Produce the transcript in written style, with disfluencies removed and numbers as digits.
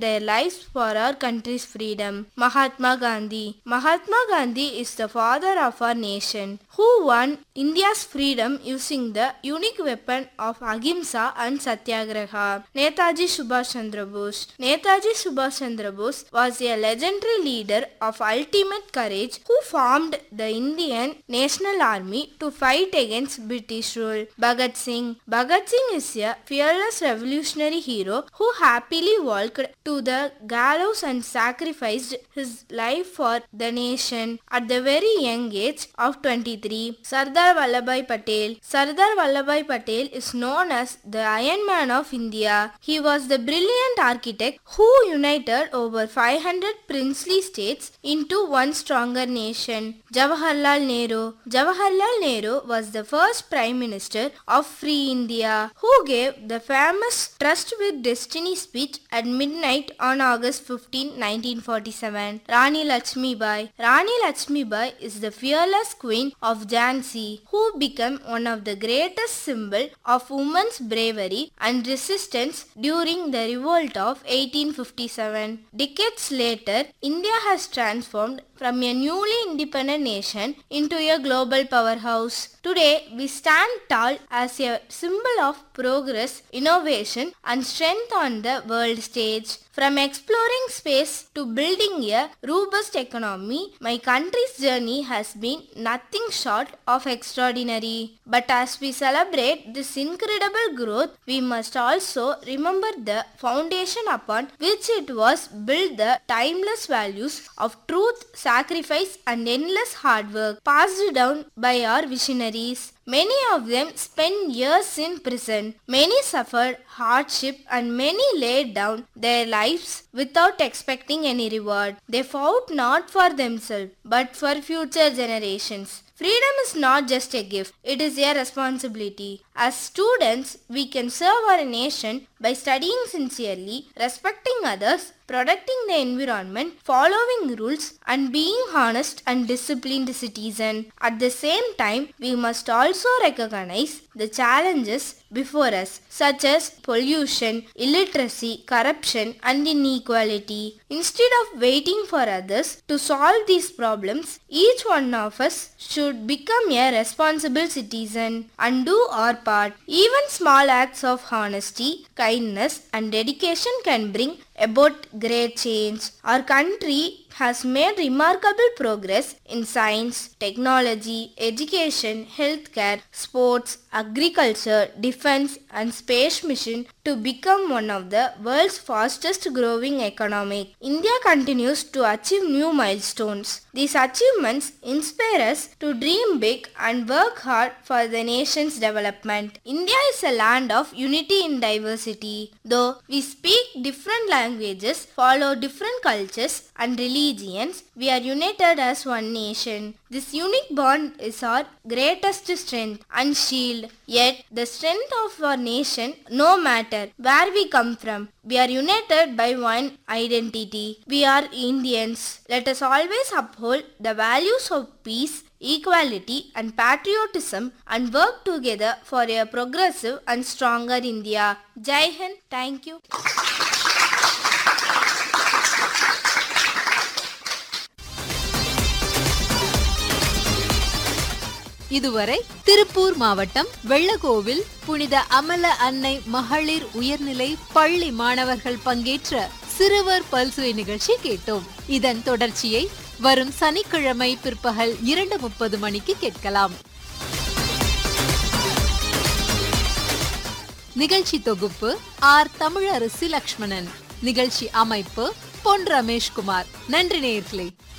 their lives for our country's freedom. Mahatma Gandhi. Mahatma Gandhi is the father of our nation, who won India's freedom using the unique weapon of Ahimsa and Satyagraha. Netaji Subhash Chandra Bose. Netaji Subhash Chandra Bose was a legendary leader of ultimate courage who formed the Indian National Army to fight against British rule. Bhagat Singh. Bhagat Singh is a fearless revolutionary hero who happily walked to the gallows and sacrificed his life for the nation at the very young age of 23. Sardar Vallabhbhai Patel. Sardar Vallabhbhai Patel is known as the Iron Man of India. He was the brilliant architect who united over 500 princely states into one stronger nation. Jawaharlal Nehru. Jawaharlal Nehru was the first Prime Minister of Free India, who gave the famous Trust with Destiny speech at midnight on August 15, 1947. Rani Lakshmibai. Rani Lakshmibai is the fearless queen of Jhansi, who became one of the greatest symbols of women's bravery and resistance during the revolt of 1857. Decades later, India has transformed from a newly independent nation into a global powerhouse. Today, we stand tall as a symbol of progress, innovation, and strength on the world stage. From exploring space to building a robust economy, my country's journey has been nothing short of extraordinary. But as we celebrate this incredible growth, we must also remember the foundation upon which it was built, the timeless values of truth, sacrifice, and endless hard work passed down by our visionaries. Many of them spent years in prison. Many suffered hardship and many laid down their lives without expecting any reward. They fought not for themselves but for future generations. Freedom is not just a gift, it is a responsibility. As students, we can serve our nation by studying sincerely, respecting others, protecting the environment, following rules, and being honest and disciplined citizen. At the same time, we must also recognize the challenges before us, such as pollution, illiteracy, corruption, and inequality. Instead of waiting for others to solve these problems, each one of us should become a responsible citizen and do our part. Even small acts of honesty, kindness, and dedication can bring about great change. Our country has made remarkable progress in science, technology, education, healthcare, sports, agriculture, defense, and space mission to become one of the world's fastest growing economies. India continues to achieve new milestones. These achievements inspire us to dream big and work hard for the nation's development. India is a land of unity in diversity. Though we speak different languages, follow different cultures and religions, we are united as one nation. This unique bond is our greatest strength and shield. Yet, the strength of our nation, no matter where we come from, we are united by one identity. We are Indians. Let us always uphold the values of peace, equality, and patriotism and work together for a progressive and stronger India. Jai Hind. Thank you. இதுவரை திருப்பூர் மாவட்டம் வெள்ளகோவில் புனித அமல அன்னை மகளிர் உயர்நிலை பள்ளி மாணவர்கள் பங்கேற்ற சிறுவர் பல்சுவை நிகழ்ச்சி கேட்டோம். இதன் தொடர்ச்சியை வரும் சனிக்கிழமை பிற்பகல் 2:30 மணிக்கு கேட்கலாம். நிகழ்ச்சி தொகுப்பு ஆர். தமிழரசி லக்ஷ்மணன். நிகழ்ச்சி அமைப்பு பொன் ரமேஷ்குமார். நன்றி நேயர்களே.